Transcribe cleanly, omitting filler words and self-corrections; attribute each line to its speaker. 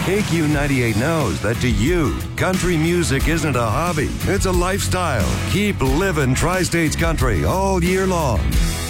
Speaker 1: KQ98 knows that to you, country music isn't a hobby, it's a lifestyle. Keep living Tri-States country all year long.